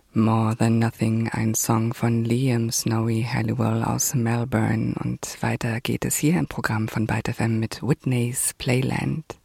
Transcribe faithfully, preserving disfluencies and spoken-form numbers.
More Than Nothing, ein Song von Liam Snowy Halliwell aus Melbourne. Und weiter geht es hier im Programm von Byte F M mit Whitney's Playland.